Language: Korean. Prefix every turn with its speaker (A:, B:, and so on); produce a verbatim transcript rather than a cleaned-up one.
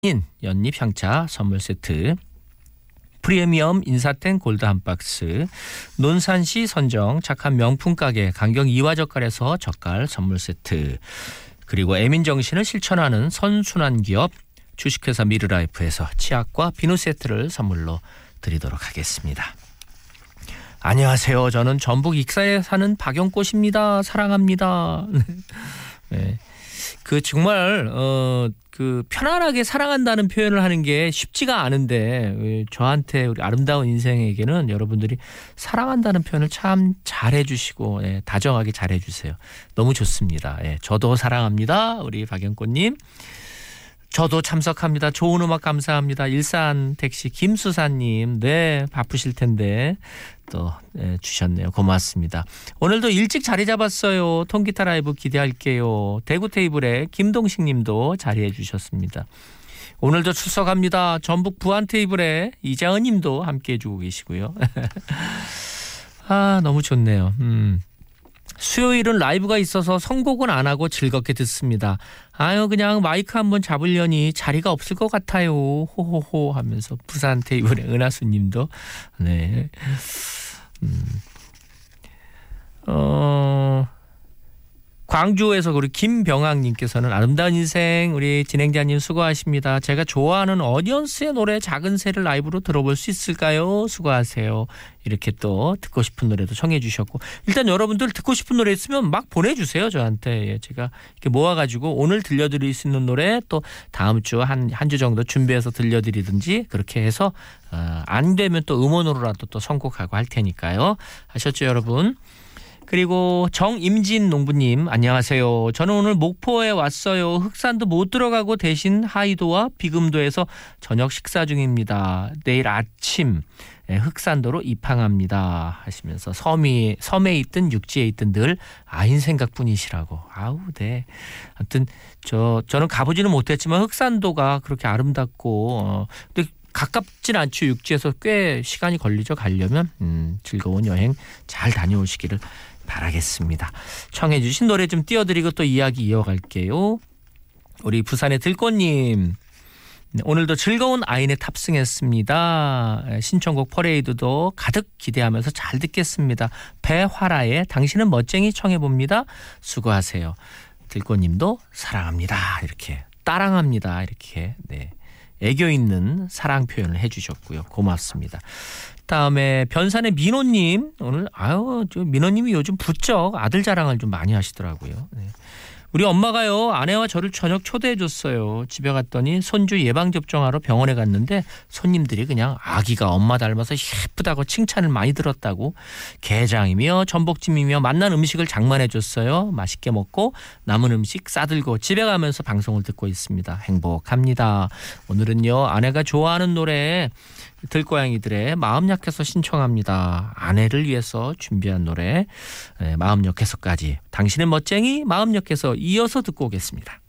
A: 인 연잎 향차 선물 세트, 프리미엄 인사땡 골드 한 박스, 논산시 선정 착한 명품 가게 강경 이화젓갈에서 젓갈 선물 세트, 그리고 애민 정신을 실천하는 선순환 기업 주식회사 미르라이프에서 치약과 비누 세트를 선물로 드리도록 하겠습니다. 안녕하세요. 저는 전북 익사에 사는 박영꽃입니다. 사랑합니다. 네. 그 정말 어 그 편안하게 사랑한다는 표현을 하는 게 쉽지가 않은데, 저한테 우리 아름다운 인생에게는 여러분들이 사랑한다는 표현을 참 잘해 주시고, 예, 다정하게 잘해 주세요. 너무 좋습니다. 예, 저도 사랑합니다. 우리 박영꽃님. 저도 참석합니다. 좋은 음악 감사합니다. 일산 택시 김수사님. 네, 바쁘실 텐데 또 네, 주셨네요. 고맙습니다. 오늘도 일찍 자리 잡았어요. 통기타 라이브 기대할게요. 대구 테이블에 김동식 님도 자리해 주셨습니다. 오늘도 출석합니다. 전북 부안 테이블에 이자은 님도 함께 해주고 계시고요. 아, 너무 좋네요. 음. 수요일은 라이브가 있어서 선곡은 안 하고 즐겁게 듣습니다. 아유, 그냥 마이크 한번 잡으려니 자리가 없을 것 같아요. 호호호 하면서 부산 테이블의 은하수 님도. 네. 음. 어, 광주에서 우리 김병학 님께서는 아름다운 인생 우리 진행자님 수고하십니다. 제가 좋아하는 어니언스의 노래 작은 새를 라이브로 들어볼 수 있을까요? 수고하세요. 이렇게 또 듣고 싶은 노래도 청해 주셨고, 일단 여러분들 듣고 싶은 노래 있으면 막 보내주세요. 저한테. 예, 제가 이렇게 모아가지고 오늘 들려드릴 수 있는 노래 또 다음 주 한 한 주 정도 준비해서 들려드리든지 그렇게 해서 어, 안 되면 또 음원으로라도 또 선곡하고 할 테니까요. 아셨죠, 여러분? 그리고 정임진 농부님, 안녕하세요. 저는 오늘 목포에 왔어요. 흑산도 못 들어가고 대신 하이도와 비금도에서 저녁 식사 중입니다. 내일 아침 흑산도로 입항합니다 하시면서 섬이, 섬에 있든 육지에 있든 늘 아인 생각뿐이시라고. 아우, 네. 아무튼 저, 저는 가보지는 못했지만 흑산도가 그렇게 아름답고 어, 근데 가깝진 않죠. 육지에서 꽤 시간이 걸리죠. 가려면. 음, 즐거운 여행 잘 다녀오시기를 바라겠습니다. 청해 주신 노래 좀 띄워드리고 또 이야기 이어갈게요. 우리 부산의 들꽃님, 오늘도 즐거운 아인에 탑승했습니다. 신청곡 퍼레이드도 가득 기대하면서 잘 듣겠습니다. 배화라의 당신은 멋쟁이 청해봅니다. 수고하세요. 들꽃님도 사랑합니다. 이렇게 따랑합니다. 이렇게 네, 애교 있는 사랑 표현을 해주셨고요. 고맙습니다. 다음에 변산의 민호님, 오늘 아유 저 민호님이 요즘 부쩍 아들 자랑을 좀 많이 하시더라고요. 네. 우리 엄마가요 아내와 저를 저녁 초대해 줬어요. 집에 갔더니 손주 예방접종하러 병원에 갔는데 손님들이 그냥 아기가 엄마 닮아서 예쁘다고 칭찬을 많이 들었다고 게장이며 전복찜이며 맛난 음식을 장만해 줬어요. 맛있게 먹고 남은 음식 싸들고 집에 가면서 방송을 듣고 있습니다. 행복합니다. 오늘은요 아내가 좋아하는 노래 들고양이들의 마음 약해서 신청합니다. 아내를 위해서 준비한 노래, 네, 마음 약해서까지 당신의 멋쟁이 마음 약해서 이어서 듣고 오겠습니다.